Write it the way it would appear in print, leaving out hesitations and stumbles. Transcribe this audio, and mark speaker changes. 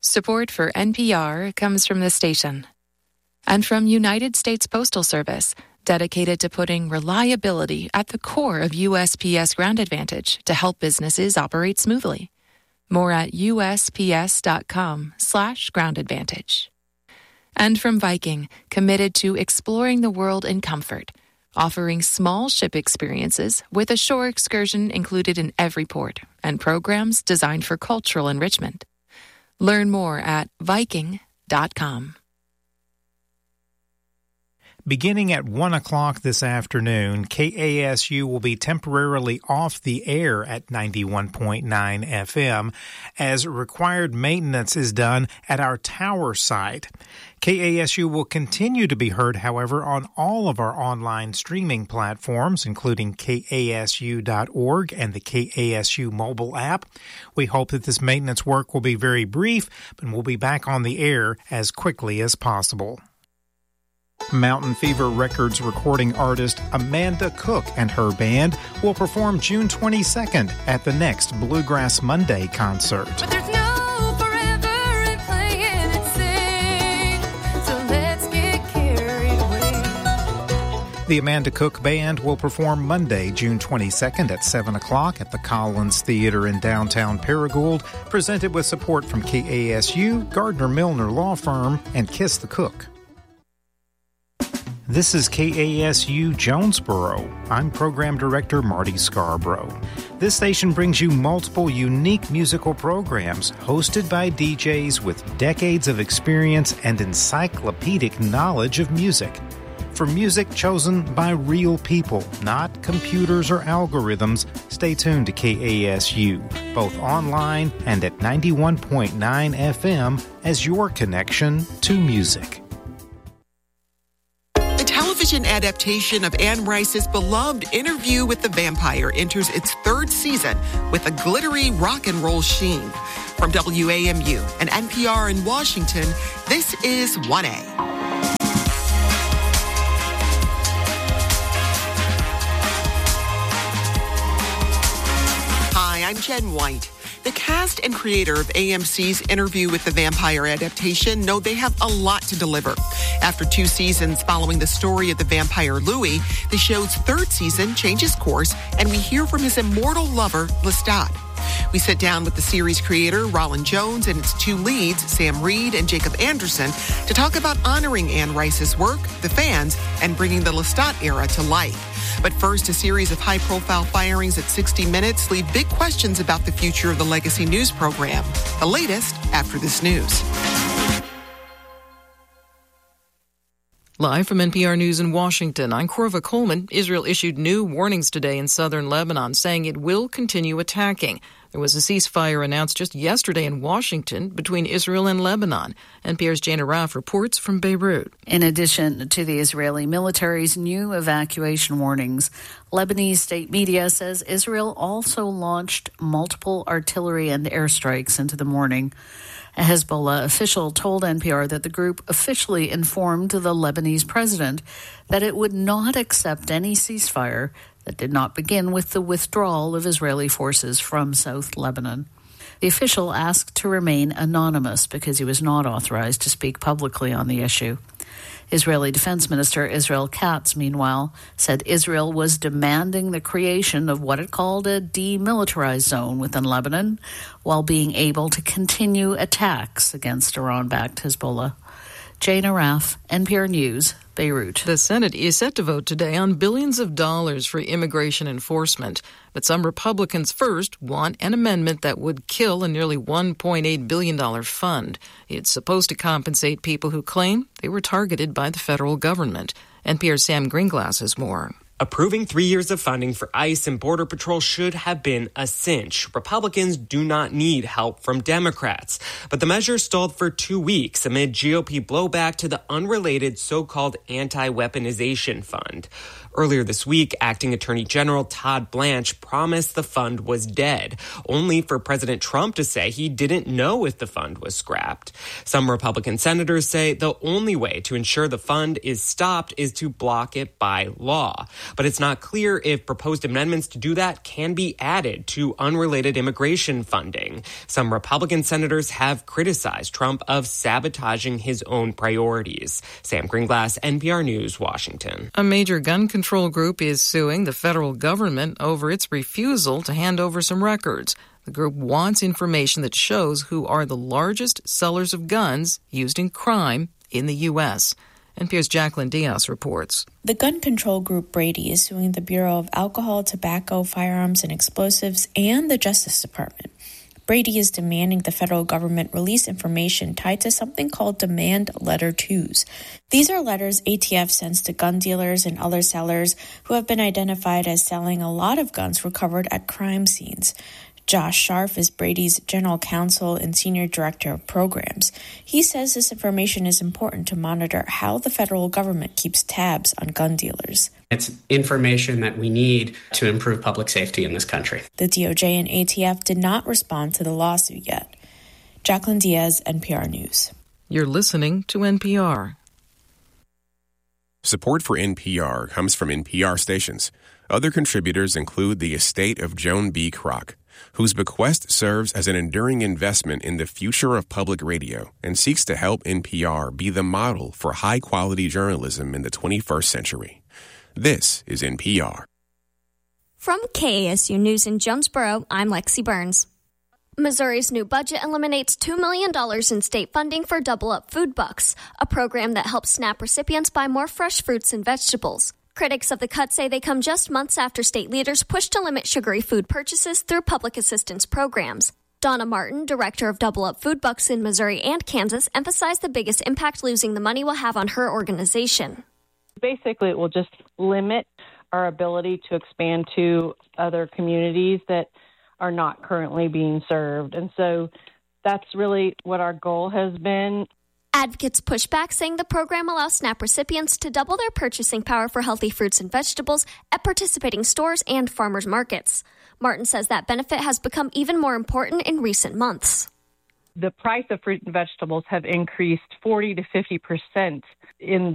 Speaker 1: Support for NPR comes from the station and from United States Postal Service, dedicated to putting reliability at the core of USPS Ground Advantage to help businesses operate smoothly. More at usps.com/Ground Advantage. And from Viking, committed to exploring the world in comfort, offering small ship experiences with a shore excursion included in every port and programs designed for cultural enrichment. Learn more at Viking.com.
Speaker 2: Beginning at 1 o'clock this afternoon, KASU will be temporarily off the air at 91.9 FM as required maintenance is done at our tower site. KASU will continue to be heard, however, on all of our online streaming platforms, including KASU.org and the KASU mobile app. We hope that this maintenance work will be very brief, but we'll be back on the air as quickly as possible. Mountain Fever Records recording artist Amanda Cook and her band will perform June 22nd at the next Bluegrass Monday concert.
Speaker 3: But there's no forever in playing it safe, so let's get carried away.
Speaker 2: The Amanda Cook Band will perform Monday, June 22nd at 7 o'clock at the Collins Theater in downtown Paragould, presented with support from KASU, Gardner Milner Law Firm, and Kiss the Cook. This is KASU Jonesboro. I'm Program Director Marty Scarborough. This station brings you multiple unique musical programs hosted by DJs with decades of experience and encyclopedic knowledge of music. For music chosen by real people, not computers or algorithms, stay tuned to KASU, both online and at 91.9 FM as your connection to music.
Speaker 4: Television adaptation of Anne Rice's beloved Interview with the Vampire enters its third season with a glittery rock and roll sheen. From WAMU and NPR in Washington, this is 1A. Hi, I'm Jen White. The cast and creator of AMC's Interview with the Vampire adaptation know they have a lot to deliver. After 2 seasons following the story of the vampire Louis, the show's third season changes course, and we hear from his immortal lover, Lestat. We sit down with the series creator, Roland Jones, and its 2 leads, Sam Reed and Jacob Anderson, to talk about honoring Anne Rice's work, the fans, and bringing the Lestat era to life. But first, a series of high-profile firings at 60 Minutes leave big questions about the future of the legacy news program. The latest after this news.
Speaker 5: Live from NPR News in Washington, I'm Corva Coleman. Israel issued new warnings today in southern Lebanon, saying it will continue attacking. There was a ceasefire announced just yesterday in Washington between Israel and Lebanon. NPR's Jana Raff reports from Beirut.
Speaker 6: In addition to the Israeli military's new evacuation warnings, Lebanese state media says Israel also launched multiple artillery and airstrikes into the morning. A Hezbollah official told NPR that the group officially informed the Lebanese president that it would not accept any ceasefire that did not begin with the withdrawal of Israeli forces from South Lebanon. The official asked to remain anonymous because he was not authorized to speak publicly on the issue. Israeli Defense Minister Israel Katz, meanwhile, said Israel was demanding the creation of what it called a demilitarized zone within Lebanon, while being able to continue attacks against Iran-backed Hezbollah. Jana Raff, NPR News, Beirut.
Speaker 5: The Senate is set to vote today on billions of dollars for immigration enforcement. But some Republicans first want an amendment that would kill a nearly $1.8 billion fund. It's supposed to compensate people who claim they were targeted by the federal government. NPR's Sam Greenglass has more.
Speaker 7: Approving 3 years of funding for ICE and Border Patrol should have been a cinch. Republicans do not need help from Democrats. But the measure stalled for 2 weeks amid GOP blowback to the unrelated so-called anti-weaponization fund. Earlier this week, Acting Attorney General Todd Blanche promised the fund was dead, only for President Trump to say he didn't know if the fund was scrapped. Some Republican senators say the only way to ensure the fund is stopped is to block it by law. But it's not clear if proposed amendments to do that can be added to unrelated immigration funding. Some Republican senators have criticized Trump of sabotaging his own priorities. Sam Greenglass, NPR News, Washington.
Speaker 5: A major gun control group is suing the federal government over its refusal to hand over some records. The group wants information that shows who are the largest sellers of guns used in crime in the U.S. NPR's Jacqueline Diaz reports.
Speaker 8: The gun control group Brady is suing the Bureau of Alcohol, Tobacco, Firearms, and Explosives and the Justice Department. Brady is demanding the federal government release information tied to something called Demand Letter 2s. These are letters ATF sends to gun dealers and other sellers who have been identified as selling a lot of guns recovered at crime scenes. Josh Scharf is Brady's general counsel and senior director of programs. He says this information is important to monitor how the federal government keeps tabs on gun dealers.
Speaker 9: It's information that we need to improve public safety in this country.
Speaker 8: The DOJ and ATF did not respond to the lawsuit yet. Jacqueline Diaz, NPR News.
Speaker 5: You're listening to NPR.
Speaker 10: Support for NPR comes from NPR stations. Other contributors include the estate of Joan B. Kroc, whose bequest serves as an enduring investment in the future of public radio and seeks to help NPR be the model for high-quality journalism in the 21st century. This is NPR.
Speaker 11: From KASU News in Jonesboro, I'm Lexi Burns. Missouri's new budget eliminates $2 million in state funding for Double Up Food Bucks, a program that helps SNAP recipients buy more fresh fruits and vegetables. Critics of the cut say they come just months after state leaders push to limit sugary food purchases through public assistance programs. Donna Martin, director of Double Up Food Bucks in Missouri and Kansas, emphasized the biggest impact losing the money will have on her organization.
Speaker 12: Basically, it will just limit our ability to expand to other communities that are not currently being served. And so that's really what our goal has been.
Speaker 11: Advocates push back, saying the program allows SNAP recipients to double their purchasing power for healthy fruits and vegetables at participating stores and farmers markets. Martin says that benefit has become even more important in recent months.
Speaker 12: The price of fruit and vegetables have increased 40 to 50% in